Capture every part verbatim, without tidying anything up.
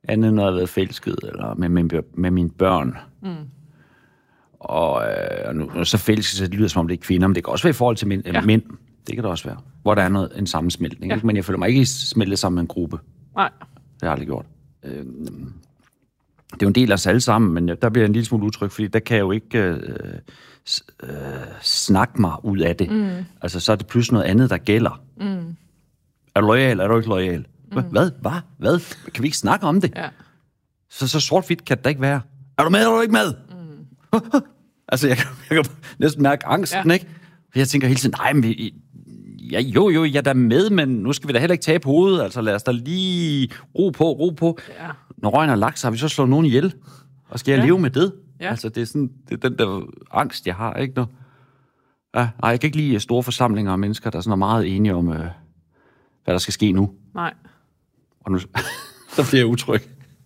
andet end når jeg har været forelsket, eller med, med, med mine børn. Mm. Og øh, nu, nu så forelsket, så det lyder som om det er kvinder, men det kan også være i forhold til mænd. Ja. mænd. Det kan det også være. Hvor der er noget, en sammensmeltning. Ja. Ikke? Men jeg føler mig ikke smeltet sammen med en gruppe. Nej. Det har jeg aldrig gjort. Øh, det er jo en del af os alle sammen, men der bliver jeg en lille smule utryg, fordi der kan jeg jo ikke øh, øh, snakke mig ud af det. Mm. Altså, så er det pludselig noget andet, der gælder. Mm. Er du loyal, er du ikke loyal? Mm. Hvad? Hvad? Hvad? Kan vi ikke snakke om det? Ja. Så, så sort-hvidt kan det da ikke være. Er du med, eller er du ikke med? Mm. altså, jeg kan, jeg kan næsten mærke angsten, ja. Ikke? Jeg tænker hele tiden, nej, men vi, ja, jo, jo, jeg er da med, men nu skal vi da heller ikke tabe hovedet. Altså, lad os da lige ro på, ro på. Ja. Når røgen er lagt, så har vi så slået nogen ihjel. Og skal jeg ja. leve med det? Ja. Altså, det er sådan, det er den der angst, jeg har, ikke? Nå. Ja, nej, jeg kan ikke lide store forsamlinger af mennesker, der er sådan meget enige om, øh, hvad der skal ske nu. Nej. Og nu, så bliver jeg utryg.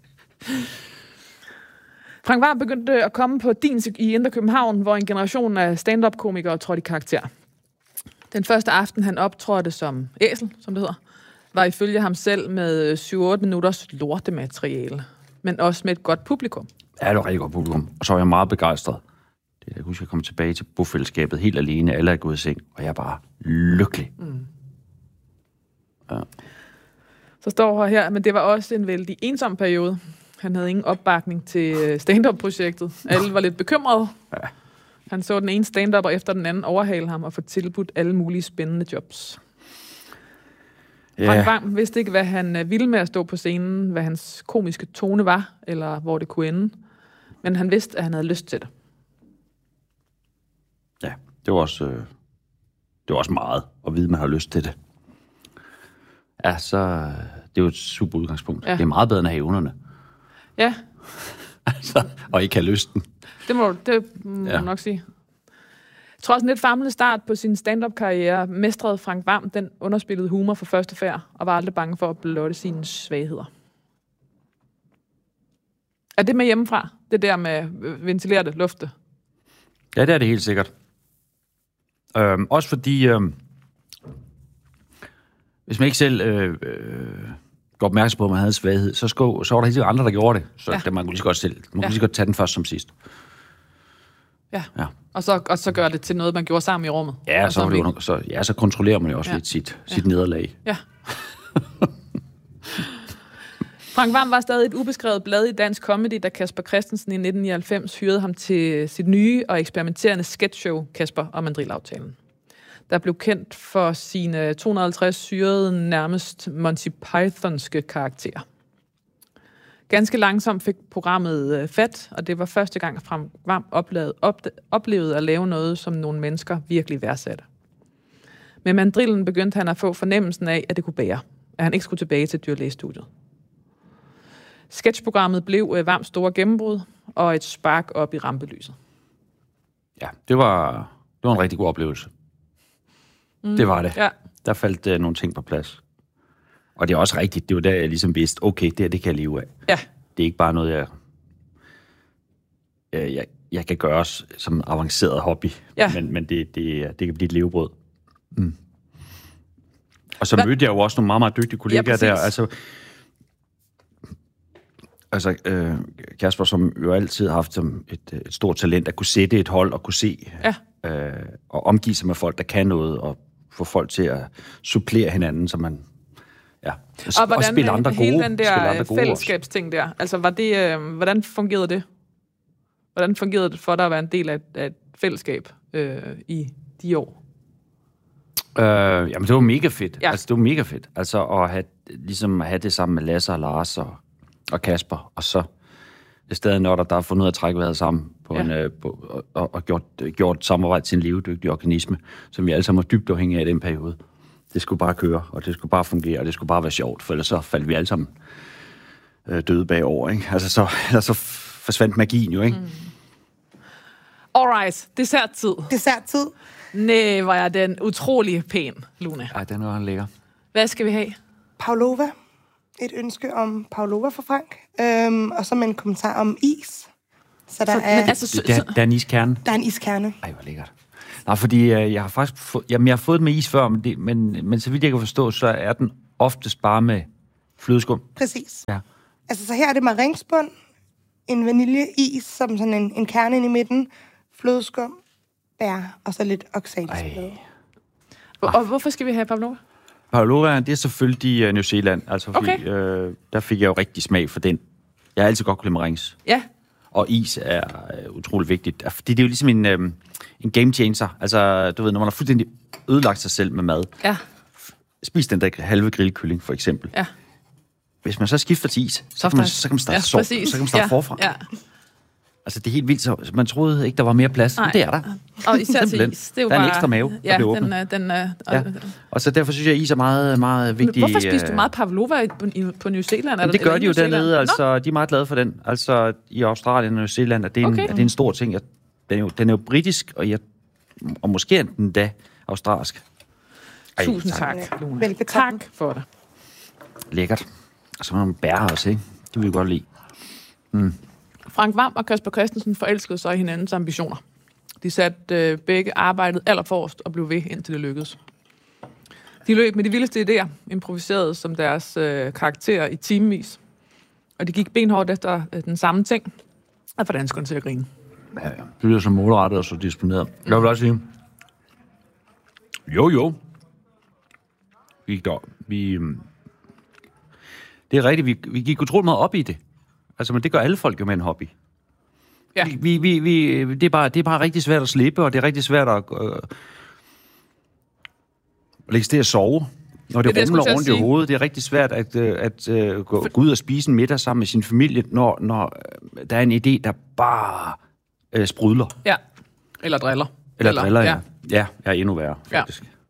Frank Hvam begyndte at komme på din i Indre København, hvor en generation af stand-up-komikere trådte i karakter. Den første aften, han optrådte som æsel, som det hedder, var ifølge ham selv med syv otte minutters lortemateriale, men også med et godt publikum. Ja, det var et rigtig godt publikum, og så var jeg meget begejstret. Det, jeg husker, jeg kom tilbage til bofællesskabet helt alene, alle er gået i seng, og jeg er bare lykkelig. Mm. Ja. Så står her her, men det var også en vældig ensom periode. Han havde ingen opbakning til stand-up-projektet. Alle var lidt bekymrede. Ja. Han så den ene stand-upper efter den anden overhale ham og få tilbudt alle mulige spændende jobs. Ja. Frank Hvam vidste ikke, hvad han ville med at stå på scenen, hvad hans komiske tone var, eller hvor det kunne ende. Men han vidste, at han havde lyst til det. Ja, det var også, øh, det var også meget at vide, at man har lyst til det. Ja, så det er jo et super udgangspunkt. Ja. Det er meget bedre end at have evnerne. Ja. altså, og ikke have lysten. Det må du det må ja. nok sige. Trods en lidt famlende start på sin stand-up-karriere, mestrede Frank Hvam den underspillede humor for første færd, og var aldrig bange for at blotte sine svagheder. Er det med hjemmefra? Det der med ventilerede lufte? Ja, det er det helt sikkert. Øhm, også fordi, øhm, hvis man ikke selv øh, øh, går opmærksom på, at man havde svaghed, så, sko, så var der helt sikkert andre, der gjorde det. Så ja. det, man kunne lige så godt selv. Man kunne ja. lige så godt tage den først som sidst. Ja, ja. Og, så, og så gør det til noget, man gjorde sammen i rummet. Ja, så, det, så, ja, så kontrollerer man jo også ja. lidt sit, sit ja. nederlag. Ja. Frank Hvam var stadig et ubeskrevet blad i dansk comedy, da Kasper Christensen i nitten nioghalvfems hyrede ham til sit nye og eksperimenterende sketchshow, Kasper og Mandrill-aftalen. Der blev kendt for sine to hundrede og halvtreds syrede, nærmest Monty Pythonske karakterer. Ganske langsomt fik programmet fat, og det var første gang, Frank Hvam oplevede, oplevede at lave noget, som nogle mennesker virkelig værdsatte. Med Mandrillen begyndte han at få fornemmelsen af, at det kunne bære, at han ikke skulle tilbage til dyrlægestudiet. Sketchprogrammet blev Hvams store gennembrud og et spark op i rampelyset. Ja, det var, det var en rigtig god oplevelse. Mm, det var det. Ja. Der faldt uh, nogle ting på plads. Og det er også rigtigt. Det var der, jeg ligesom vidste, okay, det her, det kan jeg leve af. Ja. Det er ikke bare noget, jeg, jeg, jeg, jeg kan gøre som en avanceret hobby. Ja. Men, men det, det, det kan blive et levebrød. Mm. Og så Hva? mødte jeg jo også nogle meget, meget dygtige kollegaer ja, der. Altså, altså øh, Kasper, som jo altid har haft et, et stort talent at kunne sætte et hold og kunne se ja. øh, og omgive sig med folk, der kan noget, og få folk til at supplere hinanden, så man ja, og, hvordan, og spille andre hele gode. Den der fællesskabsting der, altså var det, øh, hvordan fungerede det? Hvordan fungerede det for dig at være en del af, af et fællesskab øh, i de år? Øh, jamen, det var mega fedt. Ja. Altså, det var mega fedt. Altså, at have, ligesom at have det sammen med Lasse og Lars og, og Kasper, og så det er stadig når der, der har fundet ud af at trække vejret sammen på ja. en, øh, på, og, og gjort, gjort samarbejde til en levedygtig organisme, som vi alle sammen var dybt afhængige af i den periode. Det skulle bare køre, og det skulle bare fungere, og det skulle bare være sjovt, for ellers så faldt vi alle sammen øh, døde bagover, ikke? Altså, så, så forsvandt magien jo, ikke? Mm. Alright, desserttid. Desserttid. Næh, hvor er den utrolig pæn, Luna. Ej, den var lækker. Hvad skal vi have? Pavlova. Et ønske om Pavlova for Frank. Øhm, og så med en kommentar om is. Så der så, er... Men, altså, så, der, der er en iskerne? Der er en iskerne. Ej, hvor lækkert. Nej, fordi øh, jeg har faktisk få, jamen, jeg har fået den med is før, men, det, men, men så vidt jeg kan forstå, så er den oftest bare med flødeskum. Præcis. Ja. Altså, så her er det marinsbund, en vaniljeis, som sådan en, en kerne ind i midten, flødeskum, bær, og så lidt oxalesblad. Og, og hvorfor skal vi have pavlova? Pavlova, det er selvfølgelig uh, New Zealand, altså fordi, okay. øh, der fik jeg jo rigtig smag for den. Jeg har altid godt kunne lide marins. Ja. Og is er øh, utrolig vigtigt, fordi det er jo ligesom en, øh, en game changer. Altså, du ved, når man har fuldstændig ødelagt sig selv med mad. Ja. Spis den der halve grillkylling, for eksempel. Ja. Hvis man så skifter til is, så kan man, så kan man starte, ja, så, så kan man starte ja. forfra. Ja. Altså, det er helt vildt. Så man troede ikke, der var mere plads. Men det er der. Og især til is. Det er jo der er bare... en ekstra mave, der ja, bliver åbnet. Den, den, den, ja. Og så derfor synes jeg, at is er meget, meget vigtig. Hvorfor spiser du meget pavlova på, på New Zealand? Er det gør de jo dernede. Altså, de er meget glade for den. Altså, i Australien og New Zealand, er det, en, okay. er det en stor ting. Den er jo, den er jo britisk, og, jeg, og måske er den da australsk. Ej, Tusind tak, tak Lone. Tak for det. Lækkert. Og så må man bære også, ikke? Det vil vi godt lide. Mm. Frank Hvam og Casper Christensen forelskede sig i hinandens ambitioner. De satte øh, begge arbejdet allerforrest og blev ved, indtil det lykkedes. De løb med de vildeste idéer, improviserede som deres øh, karakterer i timevis. Og de gik benhårdt efter øh, den samme ting, og for danskerne til at grine. Ja, ja. Det lyder så målrettet og så disponeret. Jeg vil også sige, jo, jo. Vi gik der, vi... Det er rigtigt, vi, vi gik utroligt meget op i det. Altså, men det gør alle folk jo med en hobby. Ja. Vi, vi, vi, det, er bare, det er bare rigtig svært at slippe, og det er rigtig svært at, øh, at lægge til at sove, når det, det rumler rundt i hovedet. Det er rigtig svært at, at, at, at gå, gå ud og spise en middag sammen med sin familie, når, når der er en idé, der bare øh, sprudler. Ja, eller driller. Eller, eller driller, ja. Ja, ja jeg er endnu værre, faktisk. Ja.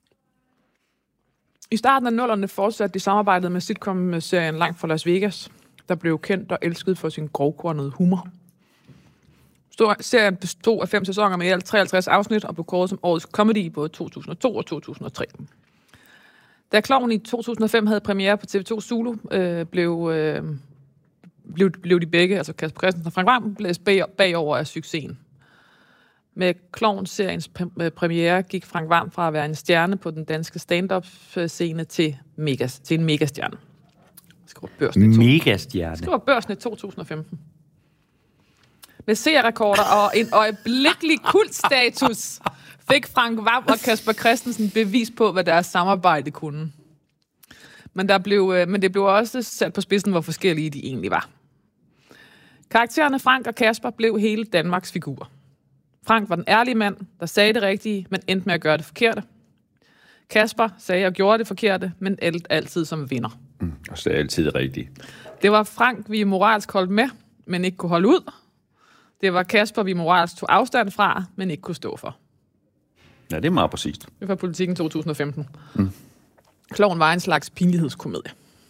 I starten af nullerne fortsatte de samarbejdet med sitcom-serien Langt fra Las Vegas, der blev kendt og elsket for sin grovkornede humor. Serien bestod af fem sæsoner med i alt treoghalvtreds afsnit og blev kåret som årets comedy i både to tusind og to og to tusind og tre. Da Klovn i to tusind og fem havde premiere på T V to Zulu, øh, blev, øh, blev, blev de begge, altså Casper Christensen og Frank Hvam, blæst bag, bagover af succesen. Med Klovn-seriens premiere gik Frank Hvam fra at være en stjerne på den danske stand-up-scene til, megas, til en megastjerne. Megastjerne? Skriver Børsen i to tusind og femten. Med seerrekorder og en øjeblikkelig kultstatus fik Frank Hvam og Casper Christensen bevis på, hvad deres samarbejde kunne. Men, der blev, men det blev også sat på spidsen, hvor forskellige de egentlig var. Karaktererne Frank og Casper blev hele Danmarks figurer. Frank var den ærlige mand, der sagde det rigtige, men endte med at gøre det forkerte. Kasper sagde og gjorde det forkerte, men alt altid som vinder. Mm, og sagde altid det rigtige. Det var Frank, vi moralsk holdt med, men ikke kunne holde ud. Det var Kasper, vi moralsk tog afstand fra, men ikke kunne stå for. Ja, det er meget præcist. Det var Politikken to tusind og femten. Mm. Klovn var en slags pinlighedskomedie.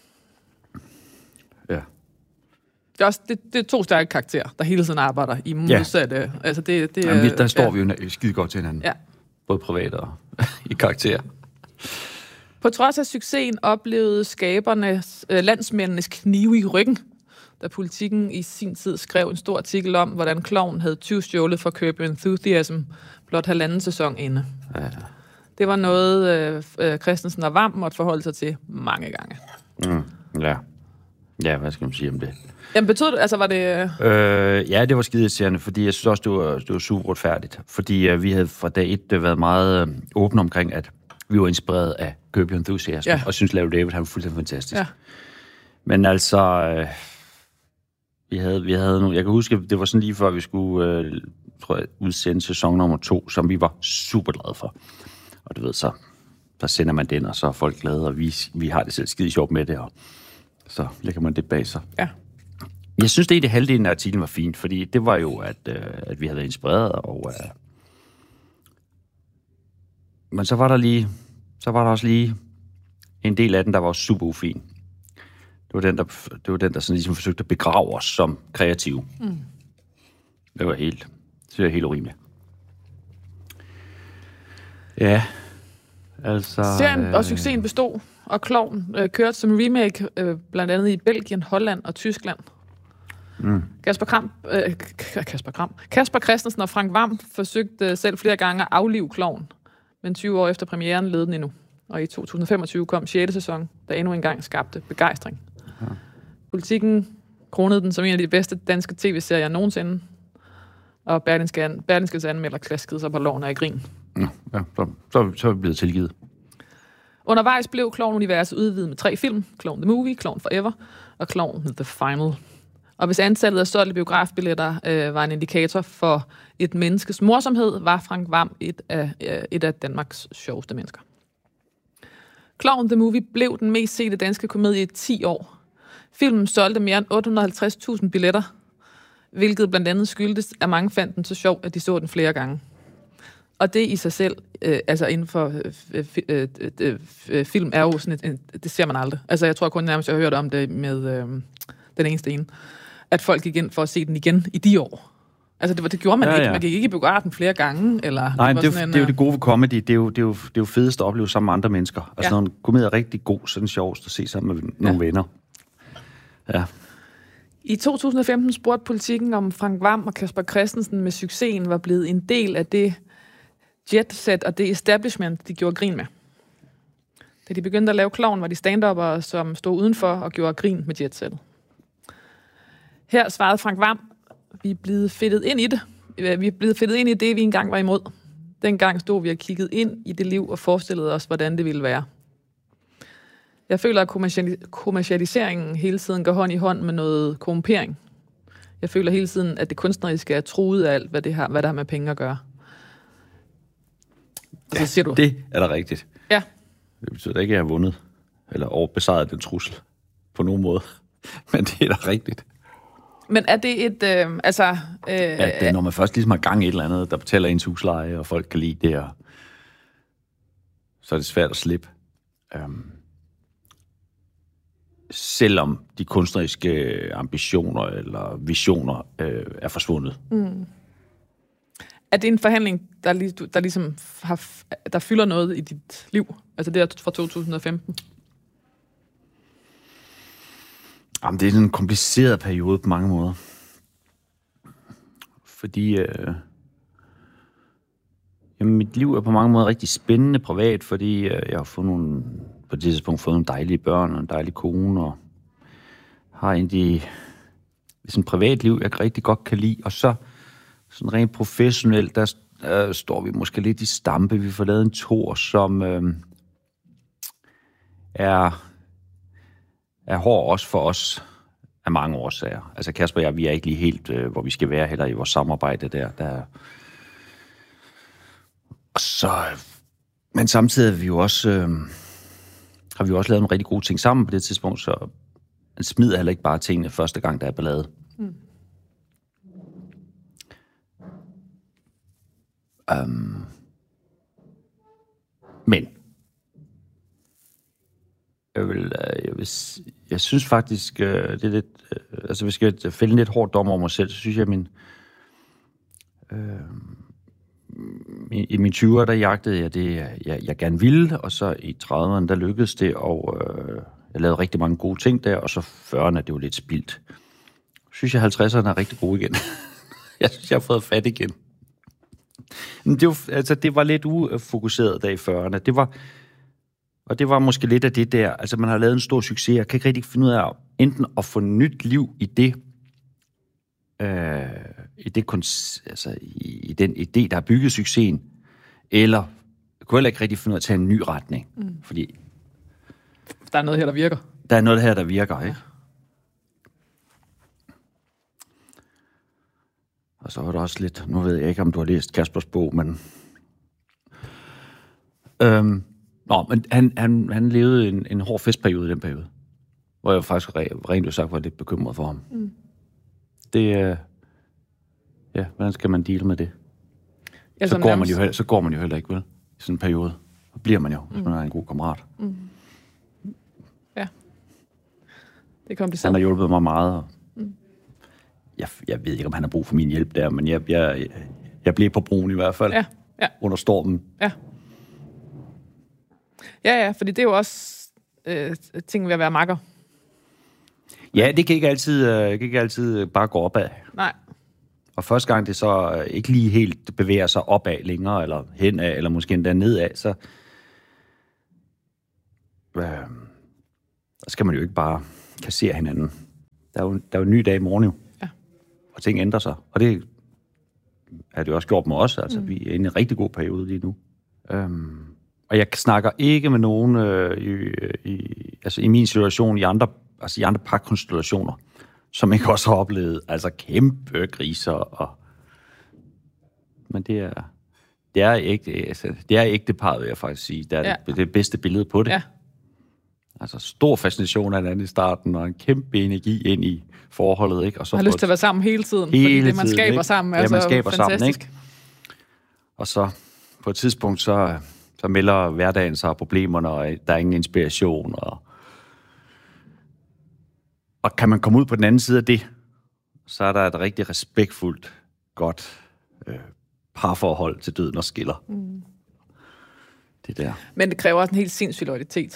Ja. Det er, også, det, det er to stærke karakterer, der hele tiden arbejder i modsatte... Ja. Altså det, det, Jamen, der står ja. vi jo skide godt til hinanden. Ja. Både privat og i karakter. På trods af succesen oplevede skaberne øh, landsmændenes knive i ryggen, da Politikken i sin tid skrev en stor artikel om, hvordan Klovn havde tyvstjålet for Curb Your Enthusiasm blot halvanden sæson inde. Ja. Det var noget, øh, Christensen og Hvam måtte forholde sig til mange gange. Mm, ja. Ja, hvad skal man sige om det? Jamen betød det, altså var det... Øh, ja, det var skideirriterende, fordi jeg synes også, det var, det var super retfærdigt. Fordi uh, vi havde fra dag et været meget uh, åbne omkring, at vi var inspireret af Curb Your Enthusiasm, ja. Og synes, Larry David, han var fuldstændig fantastisk. Ja. Men altså, uh, vi havde, vi havde nogle... Jeg kan huske, det var sådan lige før, vi skulle uh, tror jeg, udsende sæson nummer to, som vi var super glade for. Og du ved, så, så sender man den, og så er folk glade, og vi, vi har det selv skide sjovt med det, og så lægger man det bag sig. Ja. Jeg synes, det i det halvdelen af artiklen var fint, fordi det var jo, at, øh, at vi havde været inspireret, og øh, men så var der lige, så var der også lige en del af den, der var super ufin. Det var den, der, det var den, der sådan ligesom forsøgte at begrave os som kreative. Mm. Det var helt, det var helt urimeligt. Ja, altså... Serien øh, og succesen bestod, og Klovn øh, kørte som remake øh, blandt andet i Belgien, Holland og Tyskland. Mm. Kasper Kram, øh, Kasper Kram, Casper Christensen og Frank Hvam forsøgte selv flere gange at aflive Klovn, men tyve år efter premieren led den endnu. Og i to tusind og femogtyve kom sjette sæson, der endnu engang skabte begejstring. Ja. Politikken kronede den som en af de bedste danske tv-serier nogensinde. Og Berlingske, Berlingskes anmelder klaskede sig på loven af grin. Ja, så, så, så er vi blevet tilgivet. Undervejs blev Klovn-universet udvidet med tre film. Klovn the Movie, Klovn Forever og Klovn The Final. Og hvis antallet af solgte biografbilletter øh, var en indikator for et menneskes morsomhed, var Frank Hvam et af, øh, et af Danmarks sjoveste mennesker. Klovn the Movie blev den mest sete danske komedie i ti år. Filmen solgte mere end otte hundrede og halvtreds tusind billetter, hvilket blandt andet skyldtes, at mange fandt den så sjov, at de så den flere gange. Og det i sig selv, øh, altså inden for øh, øh, øh, øh, film, er jo sådan et, øh, det ser man aldrig. Altså jeg tror kun nærmest, jeg har hørt om det med øh, den eneste ene, at folk gik ind for at se den igen i de år. Altså det, var, det gjorde man ja, ikke. Ja. Man gik ikke i biografen flere gange. Eller, Nej, det, det, det, en, det er jo det gode ved comedy. Det er jo, det er jo, det er jo fedest at opleve sammen med andre mennesker. Altså ja. Når en komedie er rigtig god, så er den sjovest at se sammen med nogle ja. venner. Ja. I to tusind og femten spurgte Politikken, om Frank Hvam og Casper Christensen med succesen var blevet en del af det jetset og det establishment, de gjorde grin med. Da de begyndte at lave Klovn, var de stand-uppere, som stod udenfor og gjorde grin med jetsettet. Her svarede Frank Hvam, vi er blevet fedtet ind i det. Vi er blevet fedtet ind i det, vi engang var imod. Dengang stod vi og kiggede ind i det liv og forestillede os, hvordan det ville være. Jeg føler, at kommercialiseringen hele tiden går hånd i hånd med noget korrumpering. Jeg føler hele tiden, at det kunstneriske er truet af alt, hvad det har, hvad der har med penge at gøre. Og så siger du... Det er da rigtigt. Ja. Det betyder ikke, at jeg har vundet, eller overbesejret den trussel på nogen måde. Men det er da rigtigt. Men er det et... Øh, altså... Øh, ja, det er, når man først ligesom har gang i et eller andet, der betaler ens husleje, og folk kan lide det, og så er det svært at slippe. Um, selvom de kunstneriske ambitioner eller visioner øh, er forsvundet. Mm. Er det en forhandling, der, lig, der ligesom har, der fylder noget i dit liv? Altså det er fra to tusind og femten? Jamen, det er en kompliceret periode på mange måder. Fordi øh, jamen, mit liv er på mange måder rigtig spændende privat, fordi øh, jeg har fået nogle, på det tidspunkt fået nogle dejlige børn og en dejlig kone, og har egentlig sådan et privatliv, jeg rigtig godt kan lide. Og så sådan rent professionelt, der øh, står vi måske lidt i stampe. Vi får lavet en tour, som øh, er... er hård også for os af mange årsager. Altså Kasper og jeg, vi er ikke lige helt, øh, hvor vi skal være heller i vores samarbejde der. der. Og så, men samtidig har vi jo også, øh, har vi jo også lavet nogle rigtig gode ting sammen på det tidspunkt, så man smider heller ikke bare tingene første gang, der er ballade. Mm. Um, men Jeg, vil, jeg, vil, jeg synes faktisk, det er lidt... Altså, hvis jeg skal fælde lidt hårdt dom over mig selv, så synes jeg, at min... Øh, i mine tyvere, der jagtede jeg det, jeg, jeg gerne ville, og så i trediverne, der lykkedes det, og øh, jeg lavede rigtig mange gode ting der, og så fyrrerne, det var lidt spildt. Jeg synes jeg, halvtredserne er rigtig gode igen. Jeg synes, jeg har fået fat igen. Men det var, altså, det var lidt ufokuseret der i fyrrerne. Det var... Og det var måske lidt af det der, altså man har lavet en stor succes, jeg kan ikke rigtig finde ud af enten at få nyt liv i det, øh, i, det altså i, i den idé, der har bygget succesen, eller jeg kunne heller ikke rigtig finde ud af at tage en ny retning, mm. fordi... Der er noget her, der virker. Der er noget her, der virker, ikke? Og så var der også lidt, nu ved jeg ikke, om du har læst Kaspers bog, men... Øhm, Nå, men han, han, han levede en, en hård festperiode i den periode, hvor jeg faktisk rent ud sagt var lidt bekymret for ham. Mm. Det er... Ja, hvordan skal man deale med det? Ja, så, går man jo, så går man jo heller ikke, vel? I sådan en periode. Så bliver man jo, mm. hvis man er en god kammerat. Mm. Ja. Det er kompliceret. Han har hjulpet mig meget. Og mm. jeg, jeg ved ikke, om han har brug for min hjælp der, men jeg, jeg, jeg blev på broen i hvert fald. Ja. Ja. Under stormen. Ja. Ja, ja, fordi det er jo også øh, ting ved at være makker. Ja, det kan ikke altid, øh, kan ikke altid bare gå opad. Nej. Og første gang det så øh, ikke lige helt bevæger sig opad længere, eller henad, eller måske endda nedad, så øh, skal man jo ikke bare kassere hinanden. der er jo, der er jo en ny dag i morgen jo. Ja. Og ting ændrer sig. Og det har det jo også gjort med os. Altså, mm. vi er i en rigtig god periode lige nu. Øhm, og jeg snakker ikke med nogen øh, i, i, altså i min situation, i andre, altså i andre parkonstellationer, som ikke også har oplevet altså kæmpe kriser. Og... Men det er, det er ægte, altså, det er ægte parret, vil jeg faktisk sige. Det er ja. det, det bedste billede på det. Ja. Altså stor fascination af hinanden i starten, og en kæmpe energi ind i forholdet, ikke? Og så har lyst til at være sammen hele tiden, hele fordi det, man skaber tiden, sammen, er ja, så man skaber fantastisk. Sammen, ikke? Og så på et tidspunkt, så, så melder hverdagen sig problemerne, og der er ingen inspiration, og, og kan man komme ud på den anden side af det, så er der et rigtig respektfuldt, godt øh, parforhold til døden og skiller. Mm. Det der. Men det kræver også en helt sindssyg loyalitet.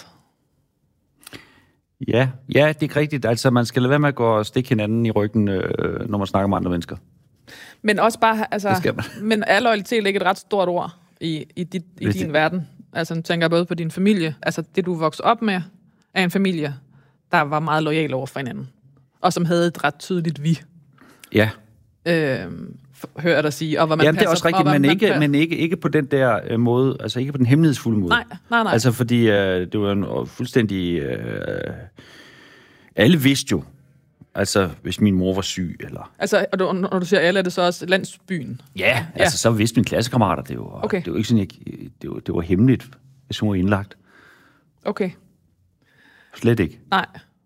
Ja, ja, det er rigtigt. Altså, man skal lade være med at gå og stikke hinanden i ryggen, øh, når man snakker med andre mennesker. Men også bare, altså, men er loyalitet ikke et ret stort ord i, i, dit, i din det... verden? Altså, nu tænker jeg både på din familie. Altså, det du voksede op med, er en familie, der var meget loyal over for hinanden. Og som havde et ret tydeligt vi. Ja. Øh, hører dig sige, og hvor man Jamen, passer, det er også rigtigt, men, ikke, men ikke, ikke på den der øh, måde, altså ikke på den hemmelighedsfulde måde. Nej, nej, nej. Altså, fordi øh, det var en øh, fuldstændig... Øh, alle vidste jo, altså, hvis min mor var syg, eller... Altså, og du, når du siger alle, er det så også landsbyen? Ja, ja. Altså, så vidste mine klassekammerater det jo. Okay. Det var ikke sådan, jeg, det, var, det var hemmeligt, hvis hun var indlagt. Okay. Slet ikke. Nej.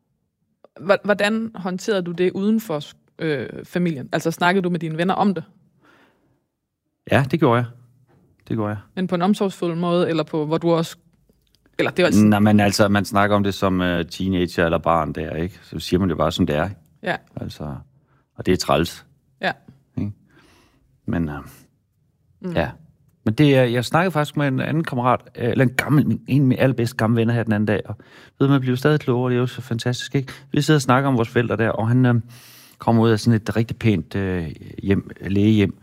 Hvordan håndterede du det uden for øh, familien? Altså, snakkede du med dine venner om det? Ja, det gjorde jeg. Det gjorde jeg. Men på en omsorgsfuld måde, eller på, hvor du også... Eller det var sådan... Nej, men altså, man snakker om det som uh, teenager eller barn der, ikke? Så siger man det bare, som det er. Ja. Altså, og det er træls. Ja. Ikke? Men, uh, mm. ja. Men det er, jeg snakkede faktisk med en anden kammerat, eller en gammel, en af mine allerbedste gamle venner her den anden dag, og ved man bliver stadig klogere, det er jo så fantastisk, ikke? Vi sidder og snakker om vores forældre der, og han uh, kommer ud af sådan et rigtig pænt uh, hjem, lægehjem,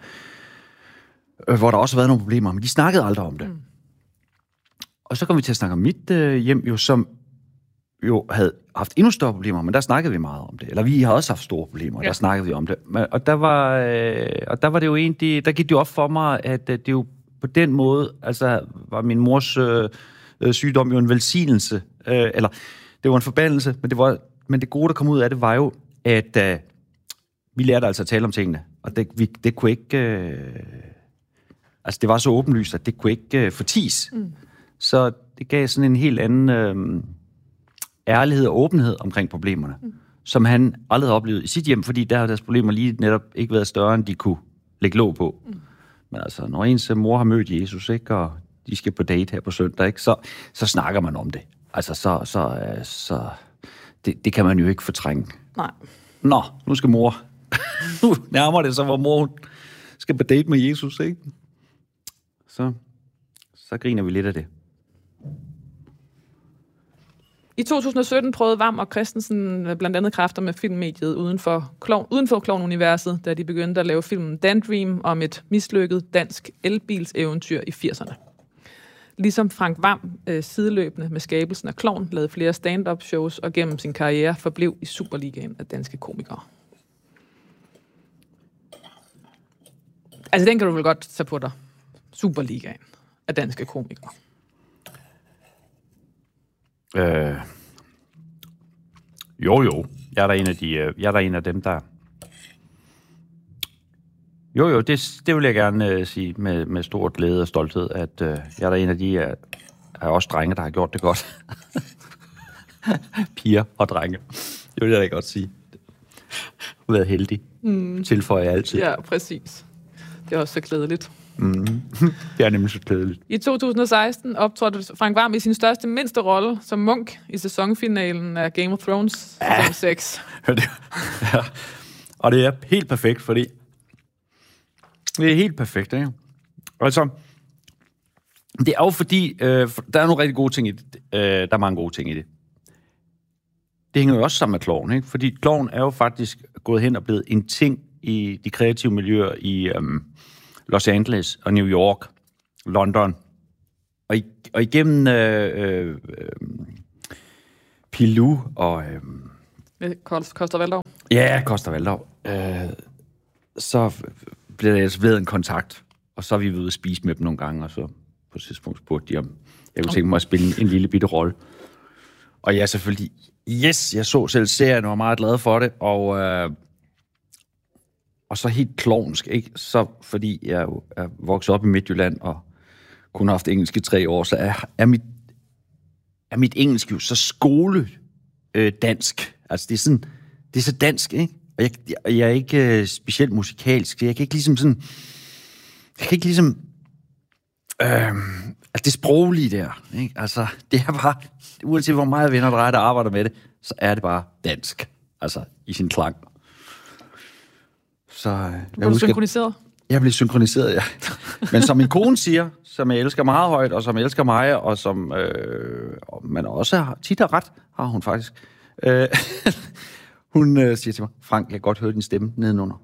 uh, hvor der også har været nogle problemer, men de snakkede aldrig om det. Mm. Og så kom vi til at snakke om mit øh, hjem, jo, som jo havde haft endnu større problemer, men der snakkede vi meget om det. Eller vi har også haft store problemer, ja. Der snakkede vi om det. Men, og, der var, øh, og der var det jo egentlig, der gik det jo op for mig, at øh, det jo på den måde, altså var min mors øh, øh, sygdom jo en velsignelse. Øh, eller det var en forbandelse, men det, var, men det gode, der kom ud af det, var jo, at øh, vi lærte altså at tale om tingene. Og det, vi, det kunne ikke... Øh, altså det var så åbenlyst, at det kunne ikke øh, forties. Mm. Så det gav sådan en helt anden øh, ærlighed og åbenhed omkring problemerne, mm. som han aldrig havde oplevet i sit hjem, fordi der har deres problemer lige netop ikke været større, end de kunne lægge låg på. Mm. Men altså, når ens mor har mødt Jesus, ikke, og de skal på date her på søndag, ikke, så, så snakker man om det. Altså, så, så, så det, det kan man jo ikke fortrænge. Nej. Nå, nu skal mor. Nu nærmer det så, hvor mor skal på date med Jesus, ikke? Så, så griner vi lidt af det. I to tusind og sytten prøvede Vam og Christensen blandt andet kræfter med filmmediet uden for, klovn, uden for klovn-universet, da de begyndte at lave filmen Dan Dream om et mislykket dansk elbilseventyr i firserne. Ligesom Frank Vam øh, sideløbende med skabelsen af Klovn lavede flere stand-up shows og gennem sin karriere forblev i Superligaen af danske komikere. Altså, den kan du vel godt tage på dig. Superligaen af danske komikere. Øh, jo, jo. Jeg er da en af, de, jeg er da en af dem, der... Jo, jo, det, det vil jeg gerne uh, sige med, med stor glæde og stolthed, at uh, jeg er da en af de er, er også drenge, der har gjort det godt. Piger og drenge. Det vil jeg da godt sige. Været heldig. Mm. Tilføjer jeg altid. Ja, præcis. Det er også så glædeligt. Mm. Det er nemlig så glædeligt. I to tusind og seksten optrådte Frank Vam i sin største mindste rolle som Munk i sæsonfinalen af Game of Thrones ja. sæson seks. Ja. Og det er helt perfekt, fordi det er helt perfekt, ikke? Altså, det er jo fordi, øh, der er nogle rigtig gode ting i det. Øh, der er mange gode ting i det. Det hænger jo også sammen med Klovn, ikke? Fordi Klovn er jo faktisk gået hen og blevet en ting i de kreative miljøer i øhm, Los Angeles og New York, London. Og, i, og igennem øh, øh, Pilou og... Øh, Costa Valdau. Ja, Costa Valdau. Øh, så blev der etableret en kontakt, og så er vi ude at spise med dem nogle gange, og så på et tidspunkt spurgte de, om jeg kunne tænke mig at spille en, en lille bitte rolle. Og jeg selvfølgelig, yes, jeg så selv serien og var meget glad for det, og, øh, og så helt klovnsk, ikke? Så fordi jeg er vokset op i Midtjylland, og kun har haft engelsk i tre år, så er, er, mit, er mit engelsk jo så skole øh, dansk. Altså, det er sådan, det er så dansk, ikke? Og jeg, jeg, jeg er ikke øh, specielt musikalsk. Jeg kan ikke ligesom sådan... Jeg kan ikke ligesom... Øh, altså, det sproglige der, ikke? Altså, det er bare... Uanset hvor meget venner der er, der arbejder med det, så er det bare dansk. Altså, i sin klang. Så... Øh, du blev synkroniseret? Jeg blev synkroniseret, ja. Men som min kone siger, som jeg elsker meget højt, og som jeg elsker mig, og som øh, man også har, tit har ret, har hun faktisk. Øh, hun øh, siger til mig, Frank, jeg kan godt høre din stemme nedenunder.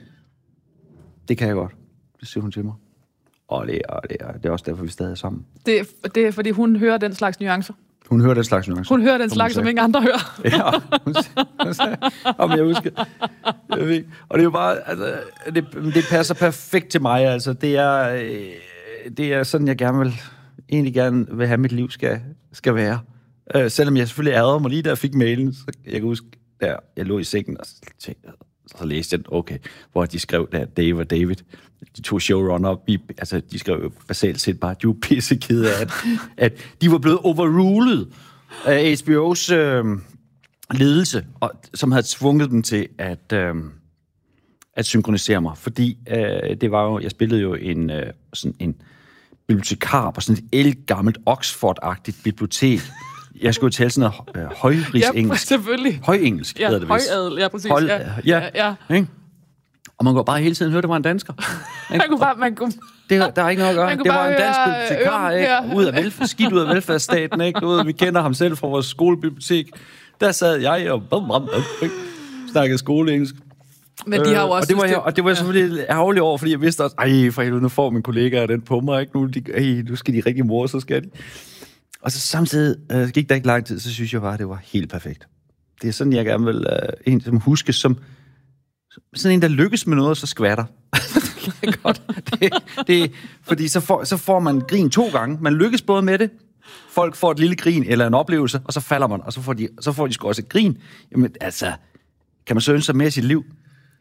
Det kan jeg godt. Det siger hun til mig. Og det er, det er, det er også derfor, vi stadig er sammen. Det er, det er, fordi hun hører den slags nuancer? Hun hører den slags nuancer. Hun hører den slags, som ingen andre hører. Ja, hun sagde, om jeg husker. Jeg ved, og det er jo bare, altså, det, det passer perfekt til mig, altså. Det er, det er sådan, jeg gerne vil, egentlig gerne vil have, mit liv skal, skal være. Uh, selvom jeg selvfølgelig ærede mig lige, da jeg fik mailen, så jeg kan huske, der jeg lå i sengen, og så, tænkte, så læste jeg, okay, hvor de skrev der, Dave og David, de to showrunner, altså de skrev jo basalt set bare, de var pissekede af, at, at de var blevet overrulet af H B O's øh, ledelse, og, som havde tvunget dem til at, øh, at synkronisere mig, fordi øh, det var jo, jeg spillede jo en, øh, sådan en bibliotekar på sådan et ældgammelt Oxford-agtigt bibliotek. Jeg skulle jo tale sådan noget øh, højrigsengelsk. Ja, selvfølgelig. Højengelsk ja, hedder det vist. Højadel, ja, præcis. Høj, ja, ja, ja. ja. Og man kunne bare hele tiden høre, det var en dansker. man kunne bare, man kunne... Det, der er ikke noget at gøre. Det var en dansk bibliotekar, ikke? Ud af velfærd, skidt ud af velfærdsstaten, ikke? Ud, vi kender ham selv fra vores skolebibliotek. Der sad jeg og bum, bum, bum, snakkede skoleengelsk. Men de har jo også... Og det var, jeg, og det var jeg selvfølgelig ærgerlig over, fordi jeg vidste også, ej, for helvede, nu får mine kollegaer den på mig, ikke? Nu, de, ej, nu skal de rigtig mor, så skal de. Og så samtidig øh, gik der ikke lang tid, så synes jeg bare, at det var helt perfekt. Det er sådan, jeg gerne vil øh, en, som huskes som sådan en, der lykkes med noget, og så skvatter. det er godt. Det, det, fordi så får, så får man grin to gange. Man lykkes både med det, folk får et lille grin eller en oplevelse, og så falder man, og så får de, så får de sgu også et grin. Jamen, altså, kan man så ønske sig mere i sit liv?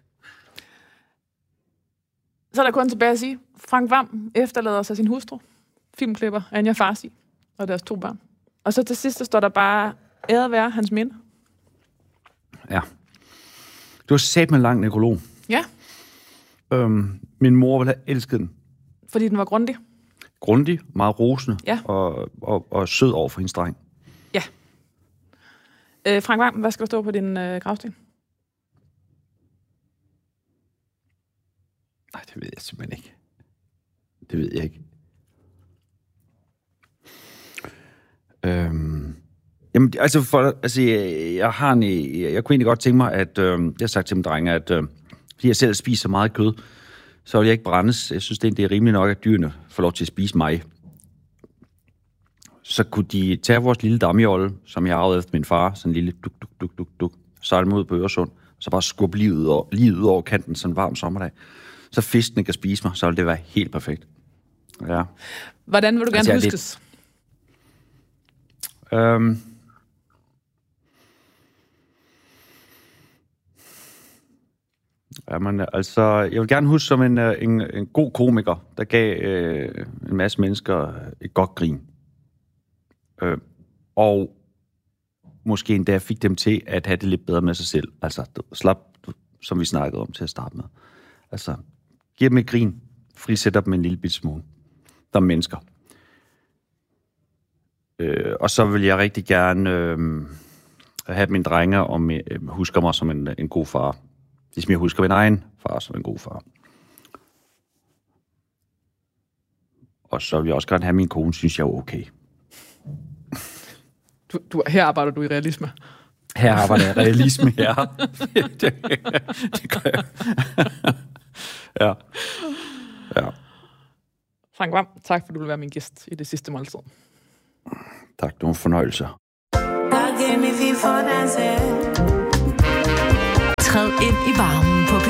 Så er der kun tilbage at sige, Frank Hvam efterlader sig sin hustru, filmklipper Anja Farsi og deres to børn. Og så til sidst, der står der bare, æret være hans minde. Ja. Du har sat med en lang nekrolog. Ja. Øhm, min mor ville have elsket den. Fordi den var grundig? Grundig, meget rosende, ja. og, og, og sød over for hendes dreng. Ja. Øh, Frank Hvam, hvad skal der stå på din øh, gravsten? Nej, det ved jeg simpelthen ikke. Det ved jeg ikke. Øhm, jamen, altså, for, altså jeg, jeg har en, jeg, jeg kunne egentlig godt tænke mig, at, øh, jeg har sagt til mine drenge, at øh, fordi jeg selv spiser meget kød, så vil jeg ikke brændes. Jeg synes, det er, det er rimeligt nok, at dyrene får lov til at spise mig. Så kunne de tage vores lille damjolle, som jeg arvede efter min far, sådan en lille duk, duk, duk, duk, duk, sejle mod på Øresund, så bare skubbe lige ud over, lige ud over kanten sådan en varm sommerdag. Så fiskene kan spise mig, så vil det være helt perfekt. Ja. Hvordan vil du gerne altså, huskes? Lidt... Øhm... Jamen, altså, jeg vil gerne huske som en, en, en god komiker, der gav øh, en masse mennesker et godt grin. Øh, og måske endda fik dem til at have det lidt bedre med sig selv. Altså, slap, som vi snakkede om til at starte med. Altså, giv dem et grin, frisætter dem en lille bit smule. Der er mennesker. Øh, og så vil jeg rigtig gerne øh, have mine drenge og øh, husker mig som en, en god far. Ligesom jeg husker min egen far som en god far. Og så vil jeg også gerne have min kone, synes jeg er okay. Du, du, her arbejder du i realisme. Her arbejder jeg i realisme, ja. det, det gør jeg. ja. ja. Frank Hvam, tak for, du vil være min gæst i det sidste måltid. Tak, det var en fornøjelse. ind i varmen på P